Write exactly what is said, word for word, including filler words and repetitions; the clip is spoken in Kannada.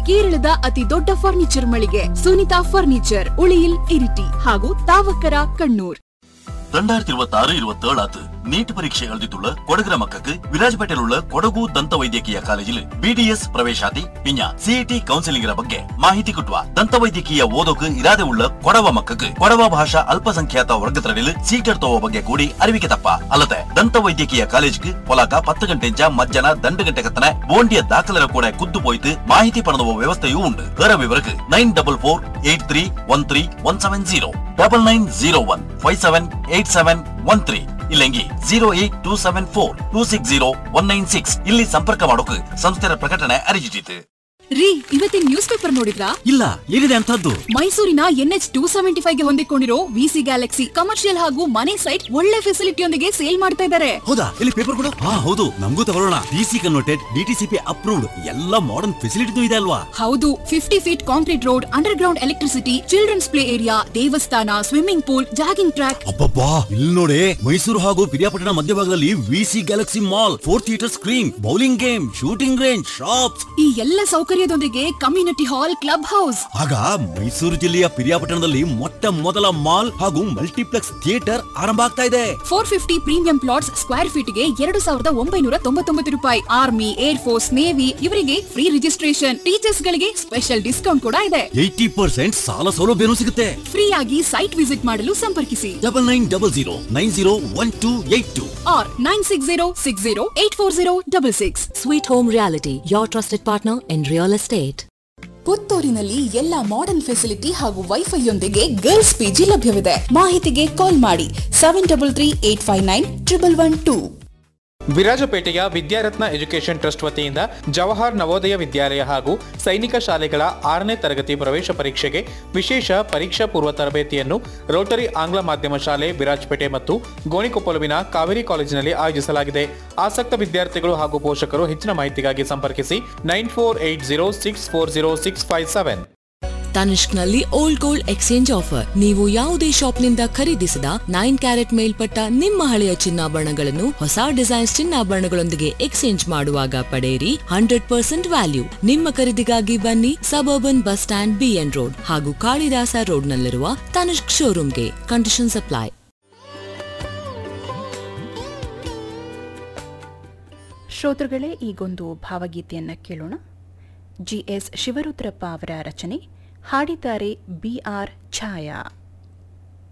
ಕೇರಳದ ಅತಿ ದೊಡ್ಡ ಫರ್ನಿಚರ್ ಮಳಿಗೆ ಸುನಿತಾ ಫರ್ನಿಚರ್, ಉಳಿಯಿಲ್, ಇರಿಟಿ ಹಾಗೂ ತಾವಕರ, ಕಣ್ಣೂರ್. രണ്ടായിരത്തി ഇരുപത്തി ആറ് ഇരുപത്തി ഏഴാത്ത് നീറ്റ് പരീക്ഷ എഴുതിയിട്ടുള്ള കൊടകര മക്കൾക്ക് വിരാജപേട്ടയിലുള്ള കൊടಗು ದಂತವೈದ್ಯಕೀಯ ಕಾಲೇಜಿൽ ಬಿ ಡಿ ಎಸ್ ಪ್ರವೇಶಾತಿ ಪಿಂಜ ಸಿಇಟಿ ಕೌನ್ಸಿಲಿಂಗಿನ ಬಗ್ಗೆ ಮಾಹಿತಿ ಕೊಟ್ಟುವ. ದಂತವೈದ್ಯಕೀಯ ಓದೋಕು ಇರಾದೆ ಉಳ್ಳ ಕೊಡವ ಮಕ್ಕಕ್ಕೆ ಕೊಡವ ಭಾಷಾ ಅಲ್ಪಸಂಖ್ಯಾತ ವರ್ಗದರಡಿಲ್ ಸೀಟ್ ಎಡ್ತವ ಬಗ್ಗೆ ಕೂಡಿ ಅರಿವಿಕೆ ತಪ್ಪ ಅಲ್ಲದೆ ದಂತವೈದ್ಯಕೀಯ ಕಾಲೇಜ್ಗೆ ಪೊಲಾಕ ಪತ್ತು ಗಂಟೆಂಚ ಮಧ್ಯಾಹ್ನ ದಂಡು ಗಂಟೆ ಕತ್ತನೆ ಬೋಂಡಿಯ ದಾಖಲೆರ ಕೂಡ ಕುದ್ದು ಪೋಯ್ತು ಮಾಹಿತಿ ಪಡೆದುವ ವ್ಯವಸ್ಥೆಯೂ ಉಂಟು. ಅದರ ವಿವರಕ್ಕೆ nine double four eight three one three one seven zero double nine zero one five seven eight seven one three ಇಲ್ಲಂಗಿ zero eight two seven four two six zero one nine six ಇಲ್ಲಿ ಸಂಪರ್ಕ ಮಾಡೋಕೆ ಸಂಸ್ಥೆಯ ಪ್ರಕಟಣೆ ಅರಿಜಿಟ್ಟಿತು. ರೀ, ಇವತ್ತಿನ ನ್ಯೂಸ್ ಪೇಪರ್ ನೋಡಿದ್ರಾ? ಇಲ್ಲ, ಏನಿದೆ ಅಂತದ್ದು? ಮೈಸೂರಿನ N H two seventy five ಗೆ ಹೊಂದಿಕೊಂಡಿರೋ ವಿಸಿ ಗ್ಯಾಲಕ್ಸಿ ಕಮರ್ಷಿಯಲ್ ಹಾಗೂ ಮನೆ ಸೈಟ್ ಒಳ್ಳೆ ಫೆಸಿಲಿಟಿಯೊಂದಿಗೆ ಸೇಲ್ ಮಾಡ್ತಾ ಇದ್ದಾರೆ. ಹೌದಾ? ಇಲ್ಲಿ ಪೇಪರ್ ಕೊಡು. ಹಾ ಹೌದು, ನಮಗೂ ತಗೊಳ್ಳೋಣ. ಡಿಸಿ ಕನ್ವರ್ಟೆಡ್, ಡಿಟಿಸಿಪಿ ಅಪ್ರೂವ್ಡ್, ಎಲ್ಲ ಮಾಡರ್ನ್ ಫೆಸಿಲಿಟಿ ಇದೆ ಅಲ್ವಾ? ಹೌದು, fifty feet concrete road, under ground electricity, children's play area, ದೇವಸ್ಥಾನ, ಸ್ವಿಮ್ಮಿಂಗ್ ಪೂಲ್, ಜಾಗಿಂಗ್ ಟ್ರ್ಯಾಕ್. ಅಬ್ಬಬ್ಬಾ, ಇಲ್ಲಿ ನೋಡಿ, ಮೈಸೂರು ಹಾಗೂ ಪಿರಿಯಾಪಟ್ಟಣ ಮಧ್ಯಭಾಗದಲ್ಲಿ VC Galaxy mall, four theatre screen, bowling game, shooting range, shops, ಈ ಎಲ್ಲ ಸೌಕರ್ಯದೊಂದಿಗೆ ಕಮ್ಯುನಿಟಿ ಹಾಲ್, ಕ್ಲಬ್ ಹೌಸ್. ಆಗ ಮೈಸೂರು ಜಿಲ್ಲೆಯ ಪಿರಿಯಾಪಟ್ಟಣದಲ್ಲಿ ಮೊಟ್ಟ ಮೊದಲ ಮಾಲ್ ಹಾಗೂ ಮಲ್ಟಿಪ್ಲೆಕ್ಸ್ ಥಿಯೇಟರ್ ಆರಂಭ ಆಗ್ತಾ ಇದೆ. Four fifty premium plots square feet ಗೆ ಎರಡು ಸಾವಿರದ ಒಂಬೈನೂರ ತೊಂಬತ್ತೊಂಬತ್ತು ರೂಪಾಯಿ. ಆರ್ಮಿ, ಏರ್ ಫೋರ್ಸ್, ನೇವಿ ಇವರಿಗೆ ಫ್ರೀ ರಿಜಿಸ್ಟ್ರೇಷನ್. ಟೀಚರ್ಸ್ ಗಳಿಗೆ ಸ್ಪೆಷಲ್ ಡಿಸ್ಕೌಂಟ್ ಕೂಡ ಇದೆ. ಏಯ್ಟಿ ಪರ್ಸೆಂಟ್ ಸಾಲ ಸೌಲಭ್ಯನೂ ಸಿಗುತ್ತೆ. ಫ್ರೀ ಆಗಿ ಸೈಟ್ ವಿಸಿಟ್ ಮಾಡಲು ಸಂಪರ್ಕಿಸಿ double nine double zero nine zero one two eight two R nine six zero six zero eight four zero double six. Sweet Home Reality, your trusted partner in real estate. ಪುತ್ತೂರಿನಲ್ಲಿ ಎಲ್ಲಾ ಮಾಡರ್ನ್ ಫೆಸಿಲಿಟಿ ಹಾಗೂ ವೈಫೈಯೊಂದಿಗೆ ಗರ್ಲ್ಸ್ ಪಿಜಿ ಲಭ್ಯವಿದೆ. ಮಾಹಿತಿಗೆ ಕಾಲ್ ಮಾಡಿ seven double three eight five nine triple one two. ವಿರಾಜಪೇಟೆಯ Vidyaratna education trust ವತಿಯಿಂದ ಜವಾಹರ್ ನವೋದಯ ವಿದ್ಯಾಲಯ ಹಾಗೂ ಸೈನಿಕ ಶಾಲೆಗಳ ಆರನೇ ತರಗತಿ ಪ್ರವೇಶ ಪರೀಕ್ಷೆಗೆ ವಿಶೇಷ ಪರೀಕ್ಷಾ ಪೂರ್ವ ತರಬೇತಿಯನ್ನು ರೋಟರಿ ಆಂಗ್ಲ ಮಾಧ್ಯಮ ಶಾಲೆ ವಿರಾಜಪೇಟೆ ಮತ್ತು ಗೋಣಿಕೊಪ್ಪಲುವಿನ ಕಾವೇರಿ ಕಾಲೇಜಿನಲ್ಲಿ ಆಯೋಜಿಸಲಾಗಿದೆ. ಆಸಕ್ತ ವಿದ್ಯಾರ್ಥಿಗಳು ಹಾಗೂ ಪೋಷಕರು ಹೆಚ್ಚಿನ ಮಾಹಿತಿಗಾಗಿ ಸಂಪರ್ಕಿಸಿ nine four eight zero six four zero six five seven. ತನಿಷ್ಕ್ನಲ್ಲಿ old gold exchange offer. ನೀವು ಯಾವುದೇ ಶಾಪ್ನಿಂದ ಖರೀದಿಸಿದ ನೈನ್ ಕ್ಯಾರೆಟ್ ಮೇಲ್ಪಟ್ಟ ನಿಮ್ಮ ಹಳೆಯ ಚಿನ್ನಾಭರಣಗಳನ್ನು ಹೊಸ ಡಿಸೈನ್ಸ್ ಚಿನ್ನಾಭರಣಗಳೊಂದಿಗೆ ಎಕ್ಸ್ಚೇಂಜ್ ಮಾಡುವಾಗ ಪಡೆಯಿರಿ ಹಂಡ್ರೆಡ್ ಪರ್ಸೆಂಟ್ ವ್ಯಾಲ್ಯೂ. ನಿಮ್ಮ ಖರೀದಿಗಾಗಿ ಬನ್ನಿ suburban bus stand, B N road ಹಾಗೂ ಕಾಳಿದಾಸ ರೋಡ್ನಲ್ಲಿರುವ ತನಿಷ್ಕ್ ಶೋರೂಮ್ಗೆ. Conditions apply. ಶ್ರೋತೃಗಳೇ, ಈಗೊಂದು ಭಾವಗೀತೆಯನ್ನ ಕೇಳೋಣ. ಜಿ ಎಸ್ ಶಿವರುದ್ರಪ್ಪ ಅವರ ರಚನೆ, ಹಾಡಿದ್ದಾರೆ ಬಿ ಆರ್ ಛಾಯಾ.